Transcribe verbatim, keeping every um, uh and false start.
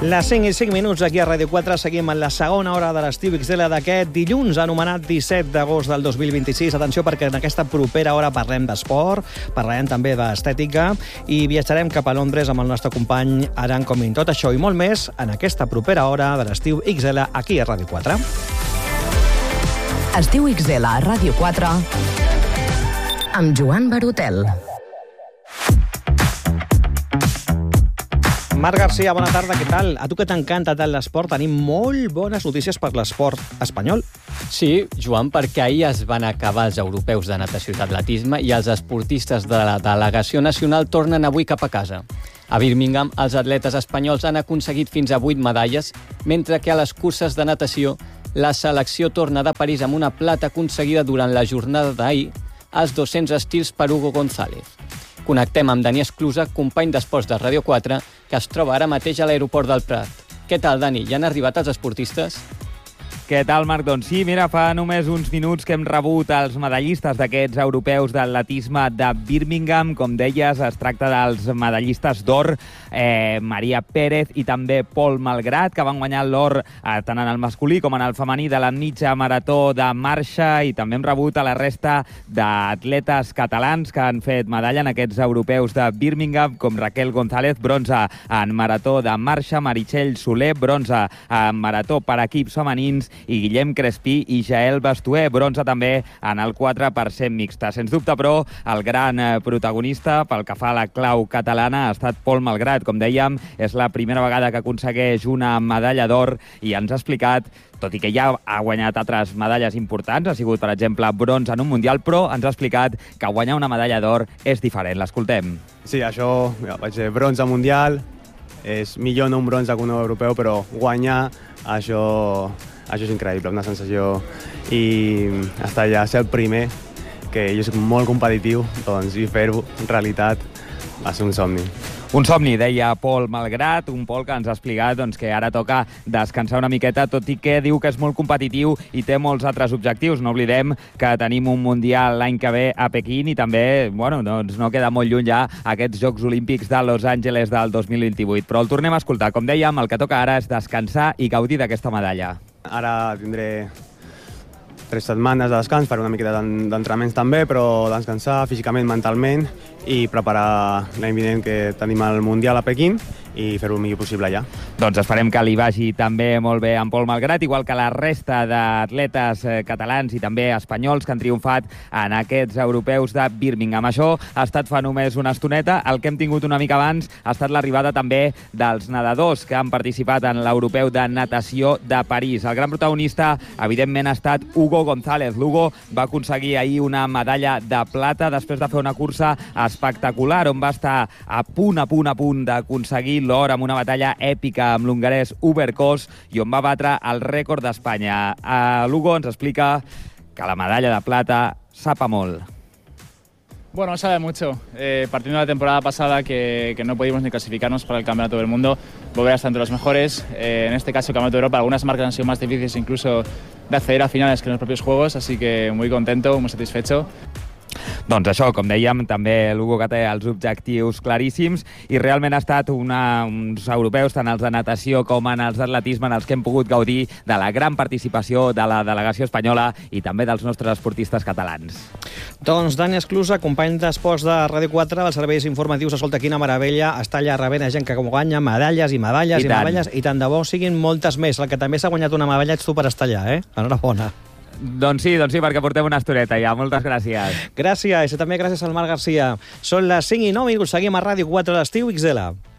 Les cinc i cinc minuts aquí a Ràdio quatre. Seguim en la segona hora de l'estiu X L d'aquest dilluns, anomenat disset d'agost del dos mil vint-i-sis. Atenció, perquè en aquesta propera hora parlem d'esport, parlarem també d'estètica i viatjarem cap a Londres amb el nostre company Aran Comín. Tot això i molt més en aquesta propera hora de l'estiu X L aquí a Ràdio quatre. Estiu X L a Ràdio quatre amb Joan Barotel. Marc Garcia, bona tarda, què tal? A tu que t'encanta tant l'esport, tenim molt bones notícies per l'esport espanyol. Sí, Joan, perquè ahir es van acabar els europeus de natació i d'atletisme i els esportistes de la delegació nacional tornen avui cap a casa. A Birmingham, els atletes espanyols han aconseguit fins a vuit medalles, mentre que a les curses de natació la selecció torna de París amb una plata aconseguida durant la jornada d'ahir als dos-cents estils per Hugo González. Connectem amb Dani Esclusa, company d'esports de Ràdio quatre, que es troba ara mateix a l'aeroport del Prat. Què tal, Dani? Ja han arribat els esportistes? Què tal, Marc? Doncs sí, mira, fa només uns minuts que hem rebut els medallistes d'aquests europeus d'atletisme de Birmingham. Com deies, es tracta dels medallistes d'or, eh, Maria Pérez i també Pol Malgrat, que van guanyar l'or eh, tant en el masculí com en el femení de la mitja marató de marxa, i també hem rebut a la resta d'atletes catalans que han fet medalla en aquests europeus de Birmingham, com Raquel González, bronze en marató de marxa, Meritxell Soler, bronze en marató per equips femenins, i Guillem Crespí i Jael Bastuer, bronze també en el quatre per cent mixta. Sens dubte, però, el gran protagonista pel que fa a la clau catalana ha estat Pol Malgrat. Com dèiem, és la primera vegada que aconsegueix una medalla d'or i ens ha explicat, tot i que ja ha guanyat altres medalles importants, ha sigut, per exemple, bronze en un mundial, però ens ha explicat que guanyar una medalla d'or és diferent. L'escoltem. Sí, això, ja, vaig dir bronze mundial, és millor no un bronze que un europeu, però guanyar, això... Això és increïble, una sensació, i estar allà, ser el primer, que jo soc molt competitiu, doncs, i fer-ho en realitat va ser un somni. Un somni, deia Pol Malgrat, un Pol que ens ha explicat doncs, que ara toca descansar una miqueta, tot i que diu que és molt competitiu i té molts altres objectius. No oblidem que tenim un Mundial l'any que ve a Pequín i també, bueno, doncs no queda molt lluny ja aquests Jocs Olímpics de Los Angeles del dos mil vint-i-vuit. Però el tornem a escoltar. Com dèiem, el que toca ara és descansar i gaudir d'aquesta medalla. Ara tindré tres setmanes de descans, faré una miqueta d'entrenaments també, però descansar físicament, mentalment i preparar l'any vinent que tenim el Mundial a Pequín i fer-ho el millor possible allà. Doncs esperem que li vagi també molt bé amb Pol Malgrat, igual que la resta d'atletes catalans i també espanyols que han triomfat en aquests europeus de Birmingham. Això ha estat fa només una estoneta. El que hem tingut una mica abans ha estat l'arribada també dels nedadors que han participat en l'europeu de natació de París. El gran protagonista, evidentment, ha estat Hugo González. L'Hugo va aconseguir ahir una medalla de plata després de fer una cursa espectacular, on va estar a punt, a punt, a punt d'aconseguir l'or amb una batalla èpica amb l'hongarès Uber Kos i on va batre el rècord d'Espanya. L'Hugo ens explica que la medalla de plata sapa molt. Bueno, sabe mucho. Eh, partiendo de la temporada pasada que, que no pudimos ni clasificarnos para el Campeonato del Mundo, volver a estar entre los mejores. Eh, en este caso, el Campeonato de Europa, algunas marcas han sido más difíciles incluso de acceder a finales que en los propios juegos, así que muy contento, muy satisfecho. Doncs això, com dèiem, també l'Hugo que té els objectius claríssims i realment ha estat una, uns europeus, tant els de natació com en els d'atletisme, en els que hem pogut gaudir de la gran participació de la delegació espanyola i també dels nostres esportistes catalans. Doncs Dani Esclusa, company d'esports de Ràdio quatre, dels serveis informatius. Escolta, quina meravella, està allà rebent gent que guanya medalles i medalles i, i medalles, i tant de bo siguin moltes més. El que també s'ha guanyat una medalla ets tu per estar allà, eh? Enhorabona. Doncs sí, doncs sí, perquè portem una estoneta ja. Moltes gràcies. Gràcies, i també gràcies al Marc Garcia. Són les cinc i nou minuts, seguim a Ràdio quatre d'Estiu X L.